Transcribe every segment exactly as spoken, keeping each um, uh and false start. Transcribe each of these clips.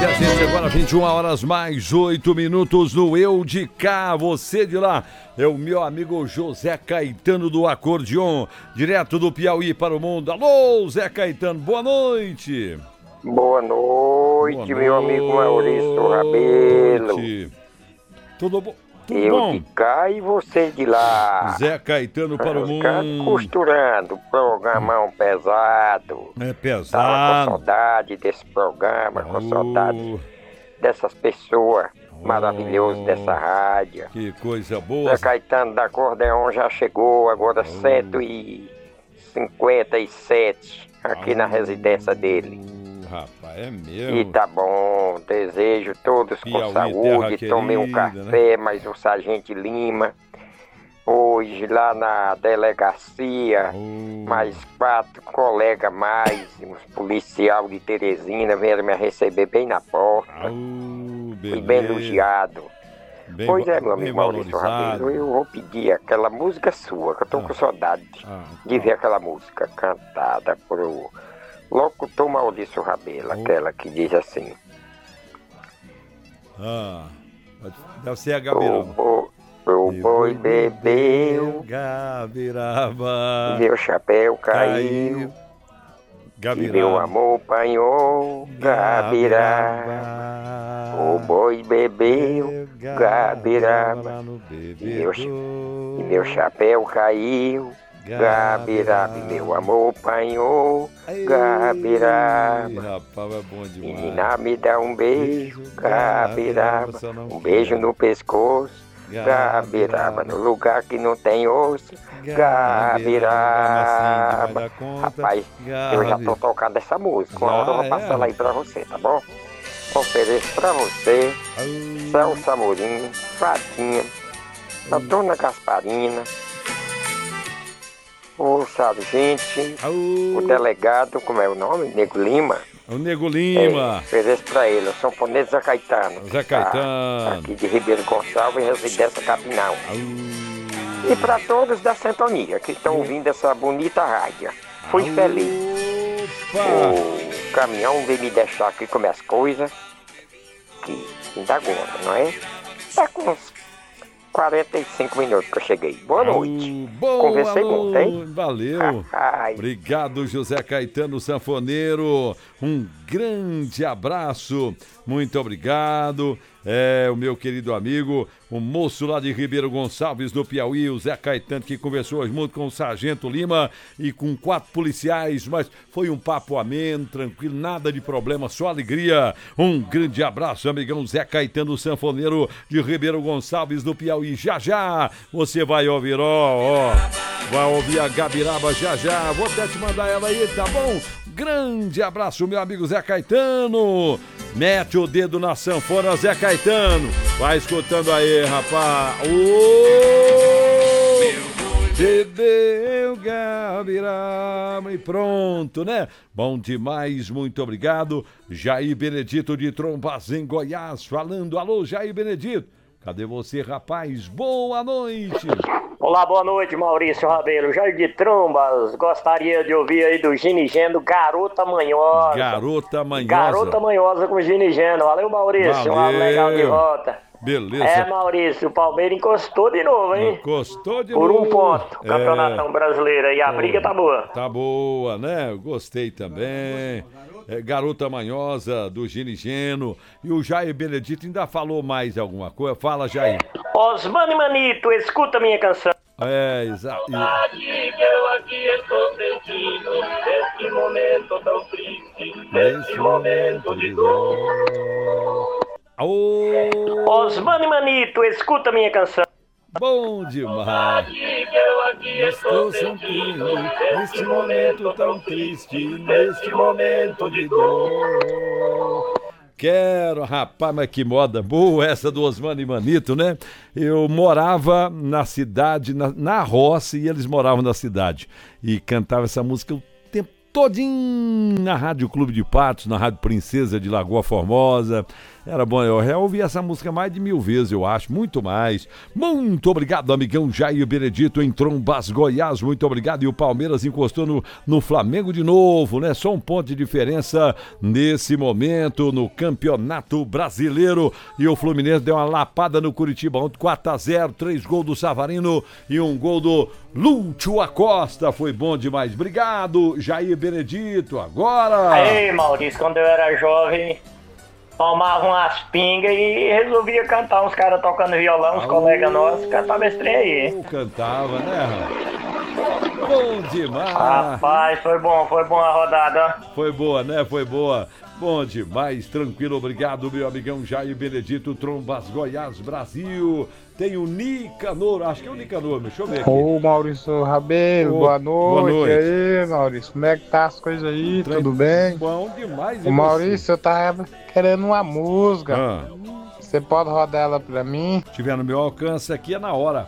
E a gente agora, vinte e uma horas mais oito minutos no Eu de Cá. Você de lá é o meu amigo José Caetano do Acordeon, direto do Piauí para o mundo. Alô, Zé Caetano, boa noite. Boa noite, boa meu noite. Amigo Maurício Rabelo. Tudo bom? Tudo Eu bom? de cá e você de lá. Zé Caetano para o mundo. Costurando, programão pesado. É pesado. Tava com saudade desse programa, oh. com saudade dessas pessoas oh. maravilhosas dessa rádio. Que coisa boa. Zé Caetano da Acordeon já chegou, agora oh. cento e cinquenta e sete aqui oh. na residência dele. Rapaz, é mesmo. E tá bom, desejo todos Piauí, com saúde, querida, tomei um café, né? Mas o Sargento Lima, hoje lá na delegacia, oh. mais quatro colegas mais, uns policial de Teresina vieram me receber bem na porta. Oh, fui bem elogiado. Bem, pois é, meu amigo Maurício Rabelo, eu vou pedir aquela música sua, que eu tô ah. com saudade ah. de ver aquela música cantada por o locutor Maurício Rabelo, oh. aquela que diz assim. Ah, deve ser a Gabiraba. O, o, o boi bebeu, Gabiraba, meu chapéu caiu, Gabiraba. E meu amor apanhou, Gabiraba. O boi bebeu, Gabiraba, e meu, e meu chapéu caiu, Gabiraba, meu amor apanhou, Gabiraba. Rapaz, é bom demais. Menina, me dá um beijo, Gabiraba. Um beijo no pescoço, Gabiraba. No lugar que não tem osso, Gabiraba. Rapaz, eu já tô tocando essa música. Uma hora eu vou passar ela aí pra você, tá bom? Ofereço pra você, Celso Amorim, Fatinha, a Dona Gasparina, o sargento, oh. o delegado, como é o nome? Nego Lima. O Nego Lima. É, ofereço pra ele, o Sanfoneiro Zé Caetano. Zé Caetano. Tá aqui de Ribeiro Gonçalves, residência Capinão. Oh. E pra todos da sintonia que estão oh. ouvindo essa bonita rádio. Fui oh. feliz. Opa. O caminhão veio me deixar aqui com minhas coisas, que ainda aguenta, não é? Tá com uns quarenta e cinco minutos que eu cheguei. Boa noite. Oh, boa Conversei noite. muito, hein? Valeu. Obrigado, José Caetano Sanfoneiro. Um grande abraço. Muito obrigado. É, o meu querido amigo, o moço lá de Ribeiro Gonçalves, do Piauí, o Zé Caetano, que conversou hoje muito com o Sargento Lima e com quatro policiais, mas foi um papo ameno, tranquilo, nada de problema, só alegria. Um grande abraço, amigão Zé Caetano Sanfoneiro de Ribeiro Gonçalves, do Piauí. Já, já, você vai ouvir, ó, ó, vai ouvir a Gabiraba já, já. Vou até te mandar ela aí, tá bom? Grande abraço, meu amigo Zé Caetano. Mete o dedo na sanfona, Zé Caetano. Vai escutando aí, rapaz. Ô, bebeu Gabiraba e pronto, né? Bom demais, muito obrigado. Jair Benedito de Trombas, em Goiás, falando. Alô, Jair Benedito. Cadê você, rapaz? Boa noite. Olá, boa noite, Maurício Rabelo. Jair de Trombas, gostaria de ouvir aí do Ginigeno, Garota Manhosa. Garota Manhosa. Garota Manhosa com Ginigeno. Valeu, Maurício. Valeu. Um legal de volta. Beleza. É, Maurício, o Palmeiras encostou de novo, hein? Encostou de Por novo. um ponto, é. Campeonatão Brasileiro. E a oh. briga tá boa. Tá boa, né? Eu gostei também. É, Garota Manhosa, do Ginigeno. E o Jair Benedito ainda falou mais alguma coisa? Fala, Jair. Osmani Manito, escuta minha canção. É, exato. Eu aqui estou sentindo nesse momento tão triste, nesse momento de dor. Oh. Osmani Manito, escuta minha canção. Bom demais. Eu aqui estou sentindo neste momento tão triste, neste momento de dor. Quero, rapaz, mas que moda boa essa do Osmani Manito, né? Eu morava na cidade, na, na roça, e eles moravam na cidade. E cantava essa música o tempo todinho na Rádio Clube de Patos, na Rádio Princesa de Lagoa Formosa. Era bom, eu já ouvi essa música mais de mil vezes, eu acho, muito mais. Muito obrigado, amigão Jair Benedito em Trombas, Goiás, muito obrigado. E o Palmeiras encostou no, no Flamengo de novo, né? Só um ponto de diferença nesse momento no Campeonato Brasileiro. E o Fluminense deu uma lapada no Curitiba, quatro a zero, três gols do Savarino e um gol do Lúcio Acosta. Foi bom demais. Obrigado, Jair Benedito. Agora... Aí, Maurício, quando eu era jovem... tomava umas pingas e resolvia cantar. Uns caras tocando violão, uns colegas nossos, cantavam esse trem aí. Cantava, né? Bom demais. Rapaz, foi bom, foi boa a rodada. Foi boa, né? Foi boa. Bom demais, tranquilo, obrigado, meu amigão Jair Benedito, Trombas, Goiás, Brasil. Tem o Nicanor, acho que é o Nicanor, deixa eu ver aqui. Ô, Maurício Rabelo, Ô, boa noite. boa noite. E aí, Maurício, como é que tá as coisas aí? Tran- Tudo bem? Bom demais, Ô, Maurício, eu tava querendo uma música. Ah, Você pode rodar ela pra mim? se tiver no meu alcance aqui é na hora.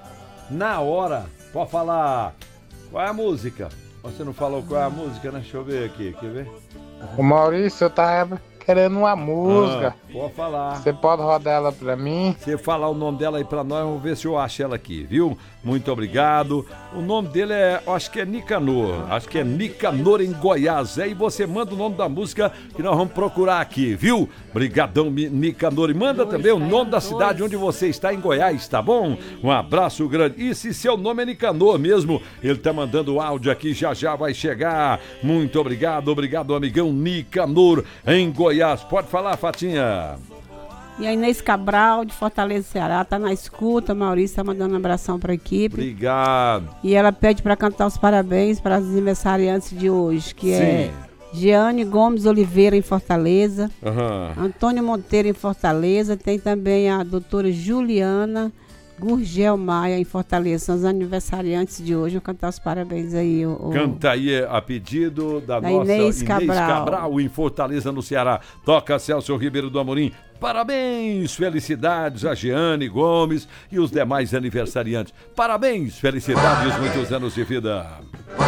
Na hora. Pode falar. Qual é a música? Você não falou qual é a música, né? Deixa eu ver aqui, quer ver? Ô, Maurício, eu tava querendo uma música. Ah, pode falar. Você pode rodar ela pra mim? Você falar o nome dela aí pra nós, vamos ver se eu acho ela aqui, viu? Muito obrigado. O nome dele é, acho que é Nicanor. Acho que é Nicanor em Goiás. Aí você manda o nome da música que nós vamos procurar aqui, viu? Brigadão, Nicanor. E manda também o nome da cidade onde você está em Goiás, tá bom? Um abraço grande. E se seu nome é Nicanor mesmo, ele tá mandando o áudio aqui, já já vai chegar. Muito obrigado, obrigado, amigão Nicanor em Goiás. Pode falar, Fatinha. E a Inês Cabral, de Fortaleza, Ceará, tá na escuta. Maurício tá mandando um abração pra equipe. Obrigado. E ela pede pra cantar os parabéns para os aniversariantes de hoje, que Sim. é Jeane Gomes Oliveira, em Fortaleza. Aham. Antônio Monteiro, em Fortaleza. Tem também a doutora Juliana Gurgel Maia, em Fortaleza. São os aniversariantes de hoje. Vou cantar os parabéns aí. O, o... Canta aí a pedido da, Da nossa Inês Inês Cabral. Cabral, em Fortaleza, no Ceará. Toca Celso Ribeiro do Amorim. Parabéns, felicidades a Jeane Gomes e os demais aniversariantes. Parabéns, felicidades, muitos anos de vida.